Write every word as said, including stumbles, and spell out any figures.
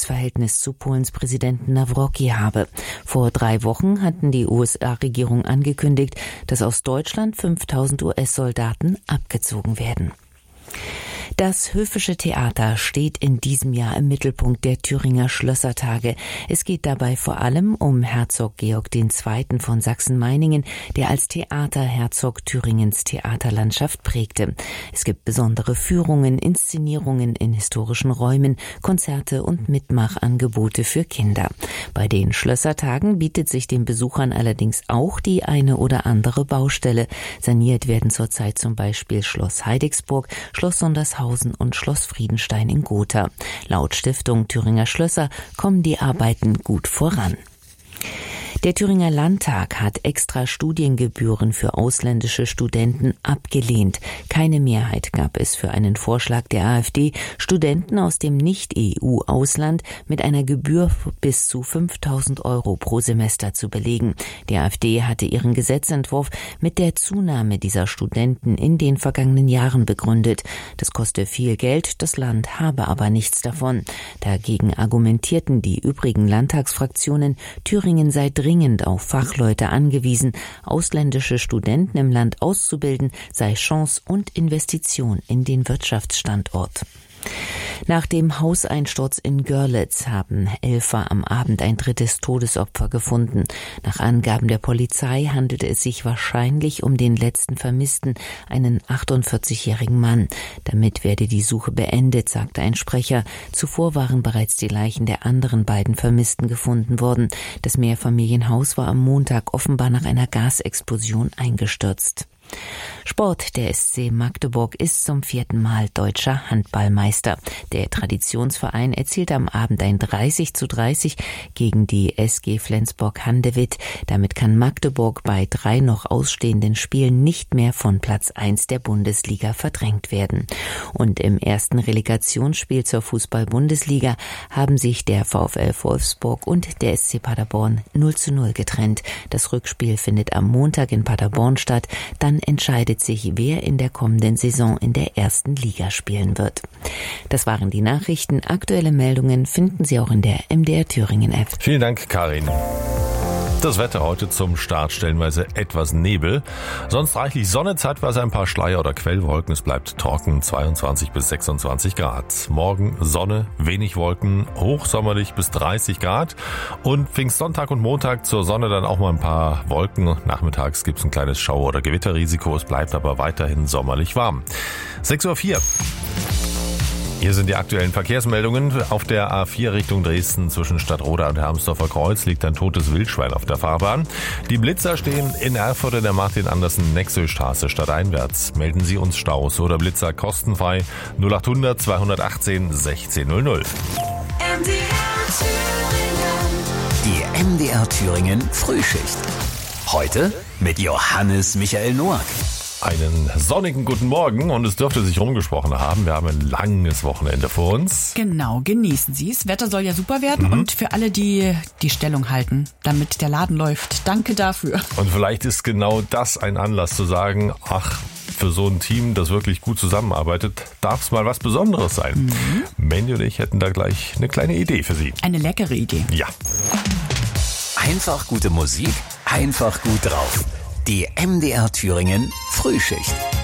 Verhältnis zu Polens Präsidenten Nawrocki habe. Vor drei Wochen hatten die U S A-Regierung angekündigt, dass aus Deutschland fünftausend U S-Soldaten abgezogen werden. Das Höfische Theater steht in diesem Jahr im Mittelpunkt der Thüringer Schlössertage. Es geht dabei vor allem um Herzog Georg der Zweite. von Sachsen-Meiningen, der als Theaterherzog Thüringens Theaterlandschaft prägte. Es gibt besondere Führungen, Inszenierungen in historischen Räumen, Konzerte und Mitmachangebote für Kinder. Bei den Schlössertagen bietet sich den Besuchern allerdings auch die eine oder andere Baustelle. Saniert werden zurzeit zum Beispiel Schloss Heidigsburg, Schloss Sondershausen und Schloss Friedenstein in Gotha. Laut Stiftung Thüringer Schlösser kommen die Arbeiten gut voran. Der Thüringer Landtag hat extra Studiengebühren für ausländische Studenten abgelehnt. Keine Mehrheit gab es für einen Vorschlag der AfD, Studenten aus dem Nicht-E U-Ausland mit einer Gebühr bis zu fünftausend Euro pro Semester zu belegen. Die AfD hatte ihren Gesetzentwurf mit der Zunahme dieser Studenten in den vergangenen Jahren begründet. Das koste viel Geld, das Land habe aber nichts davon. Dagegen argumentierten die übrigen Landtagsfraktionen, Thüringen sei dringend auf Fachleute angewiesen. Ausländische Studenten im Land auszubilden sei Chance und Investition in den Wirtschaftsstandort. Nach dem Hauseinsturz in Görlitz haben Helfer am Abend ein drittes Todesopfer gefunden. Nach Angaben der Polizei handelte es sich wahrscheinlich um den letzten Vermissten, einen achtundvierzigjährigen Mann. Damit werde die Suche beendet, sagte ein Sprecher. Zuvor waren bereits die Leichen der anderen beiden Vermissten gefunden worden. Das Mehrfamilienhaus war am Montag offenbar nach einer Gasexplosion eingestürzt. Sport. Der S C Magdeburg ist zum vierten Mal deutscher Handballmeister. Der Traditionsverein erzielte am Abend ein dreißig zu dreißig gegen die S G Flensburg-Handewitt. Damit kann Magdeburg bei drei noch ausstehenden Spielen nicht mehr von Platz eins der Bundesliga verdrängt werden. Und im ersten Relegationsspiel zur Fußball-Bundesliga haben sich der VfL Wolfsburg und der S C Paderborn null zu null getrennt. Das Rückspiel findet am Montag in Paderborn statt. Dann entscheidet sich, wer in der kommenden Saison in der ersten Liga spielen wird. Das waren die Nachrichten. Aktuelle Meldungen finden Sie auch in der M D R Thüringen App. Vielen Dank, Karin. Das Wetter heute zum Start stellenweise etwas Nebel. Sonst reichlich Sonne, zeitweise ein paar Schleier oder Quellwolken. Es bleibt trocken, zweiundzwanzig bis sechsundzwanzig Grad. Morgen Sonne, wenig Wolken, hochsommerlich bis dreißig Grad. Und Pfingstsonntag und Montag zur Sonne dann auch mal ein paar Wolken. Nachmittags gibt es ein kleines Schauer- oder Gewitterrisiko. Es bleibt aber weiterhin sommerlich warm. sechs Uhr vier. Hier sind die aktuellen Verkehrsmeldungen. Auf der A vier Richtung Dresden zwischen Stadtroda und Hermsdorfer Kreuz liegt ein totes Wildschwein auf der Fahrbahn. Die Blitzer stehen in Erfurt in der Martin-Andersen-Nexö-Straße stadteinwärts. Melden Sie uns Staus oder Blitzer kostenfrei null achthundert zweihundertachtzehn sechzehn null null. Die M D R Thüringen Frühschicht. Heute mit Johannes Michael Noack. Einen sonnigen guten Morgen und es dürfte sich rumgesprochen haben. Wir haben ein langes Wochenende vor uns. Genau, genießen Sie es. Wetter soll ja super werden mhm. und für alle, die die Stellung halten, damit der Laden läuft, danke dafür. Und vielleicht ist genau das ein Anlass zu sagen, ach, für so ein Team, das wirklich gut zusammenarbeitet, darf es mal was Besonderes sein. Mhm. Mandy und ich hätten da gleich eine kleine Idee für Sie. Eine leckere Idee. Ja. Einfach gute Musik, einfach gut drauf. Die M D R Thüringen Frühschicht.